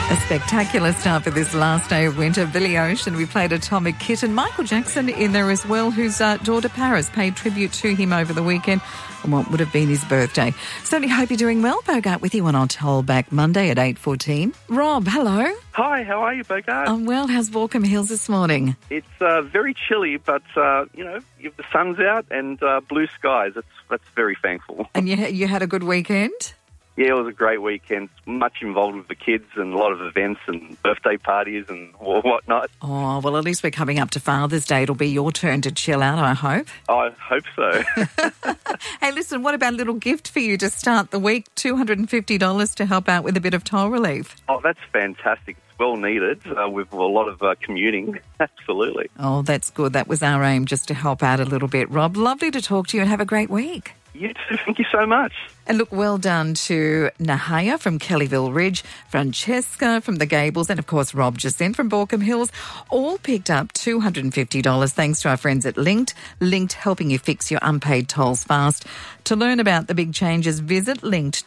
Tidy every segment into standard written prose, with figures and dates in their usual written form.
A spectacular start for this last day of winter. Billy Ocean, we played Atomic Kitten. Michael Jackson in there as well, whose daughter Paris paid tribute to him over the weekend on what would have been his birthday. Certainly hope you're doing well. Bogart with you on our Tollback Monday at 8:14. Rob, hello. Hi, how are you, Bogart? I'm well. How's Walkham Hills this morning? It's very chilly, but, the sun's out and blue skies. That's very thankful. And you had a good weekend? Yeah, it was a great weekend. Much involved with the kids and a lot of events and birthday parties and whatnot. Oh, well, at least we're coming up to Father's Day. It'll be your turn to chill out, I hope. I hope so. Hey, listen, what about a little gift for you to start the week? $250 to help out with a bit of toll relief. Oh, that's fantastic. It's well needed with a lot of commuting. Absolutely. Oh, that's good. That was our aim, just to help out a little bit. Rob, lovely to talk to you and have a great week. You too. Thank you so much. And look, well done to Nahaya from Kellyville Ridge, Francesca from the Gables, and of course Rob Jacinth from Borkham Hills. All picked up $250 thanks to our friends at Linked. Linked, helping you fix your unpaid tolls fast. To learn about the big changes, visit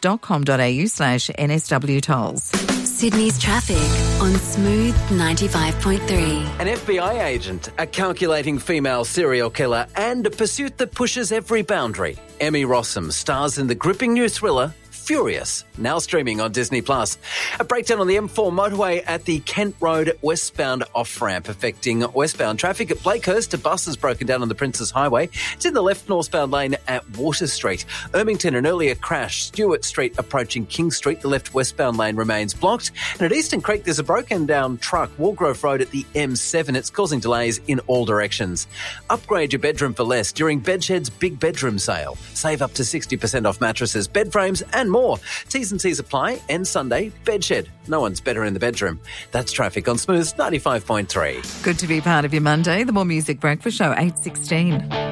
linked.com.au/NSW tolls. Sydney's traffic on Smooth 95.3. An FBI agent, a calculating female serial killer, and a pursuit that pushes every boundary. Emmy Rossum stars in the gripping new thriller Furious, now streaming on Disney+. A breakdown on the M4 motorway at the Kent Road westbound off-ramp, affecting westbound traffic at Blakehurst. A bus has broken down on the Princes Highway. It's in the left northbound lane at Water Street. Ermington, an earlier crash. Stewart Street approaching King Street. The left westbound lane remains blocked. And at Eastern Creek, there's a broken down truck, Walgrove Road at the M7. It's causing delays in all directions. Upgrade your bedroom for less during Bedshed's Big Bedroom Sale. Save up to 60% off mattresses, bed frames and more. T's and C's apply. End Sunday. Bedshed. No one's better in the bedroom. That's traffic on Smooth 95.3. Good to be part of your Monday. The More Music Breakfast Show, 8:16.